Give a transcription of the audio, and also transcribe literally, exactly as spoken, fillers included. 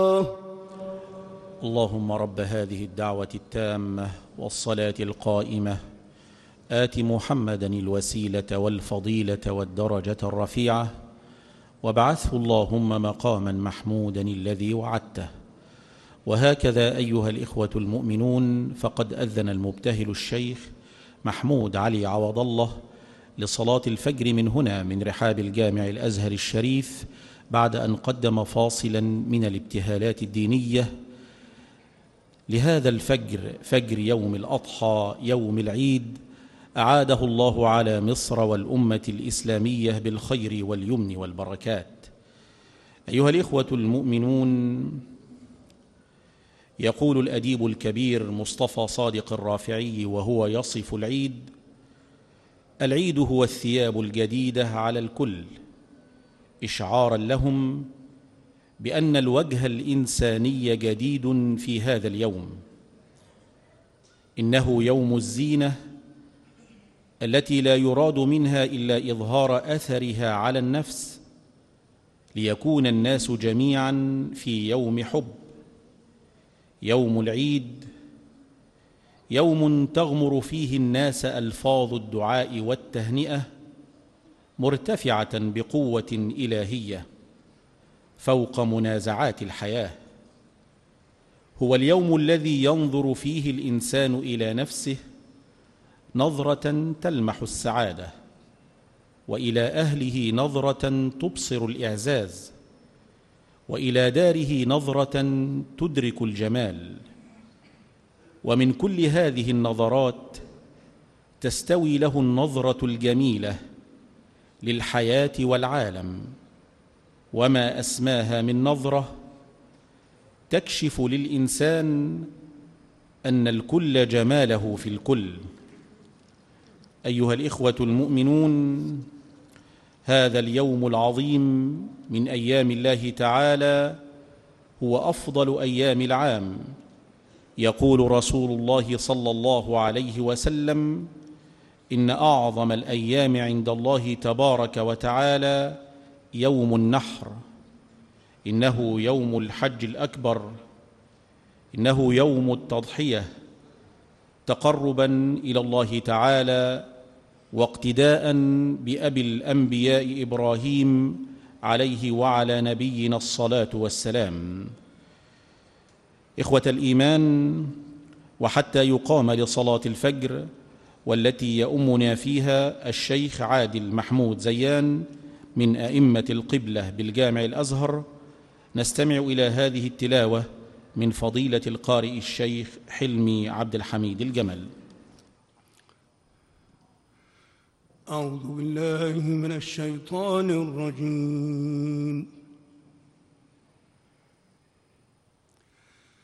اللهم رب هذه الدعوة التامة والصلاة القائمة آت محمدا الوسيلة والفضيلة والدرجة الرفيعة وابعثه اللهم مقاما محمودا الذي وعدته. وهكذا أيها الإخوة المؤمنون، فقد أذن المبتهل الشيخ محمود علي عوض الله لصلاة الفجر من هنا من رحاب الجامع الأزهر الشريف، بعد أن قدم فاصلا من الابتهالات الدينية لهذا الفجر، فجر يوم الأضحى يوم العيد، أعاده الله على مصر والأمة الإسلامية بالخير واليمن والبركات. أيها الإخوة المؤمنون، يقول الأديب الكبير مصطفى صادق الرافعي وهو يصف العيد: العيد هو الثياب الجديدة على الكل، إشعاراً لهم بأن الوجه الإنساني جديد في هذا اليوم. إنه يوم الزينة التي لا يراد منها إلا إظهار أثرها على النفس، ليكون الناس جميعاً في يوم حب. يوم العيد يوم تغمر فيه الناس ألفاظ الدعاء والتهنئة، مرتفعة بقوة إلهية فوق منازعات الحياة. هو اليوم الذي ينظر فيه الإنسان إلى نفسه نظرة تلمح السعادة، وإلى أهله نظرة تبصر الإعزاز، وإلى داره نظرة تدرك الجمال. ومن كل هذه النظرات تستوي له النظرة الجميلة للحياة والعالم، وما أسماها من نظرة تكشف للإنسان أن الكل جماله في الكل. أيها الإخوة المؤمنون، هذا اليوم العظيم من أيام الله تعالى هو أفضل أيام العام. يقول رسول الله صلى الله عليه وسلم: إن أعظم الأيام عند الله تبارك وتعالى يوم النحر، إنه يوم الحج الأكبر، إنه يوم التضحية، تقرباً إلى الله تعالى واقتداءً بأبي الأنبياء إبراهيم عليه وعلى نبينا الصلاة والسلام. إخوة الإيمان، وحتى يقام لصلاة الفجر والتي يؤمنا فيها الشيخ عادل محمود زيان من أئمة القبلة بالجامع الأزهر، نستمع إلى هذه التلاوة من فضيلة القارئ الشيخ حلمي عبد الحميد الجمل. أعوذ بالله من الشيطان الرجيم.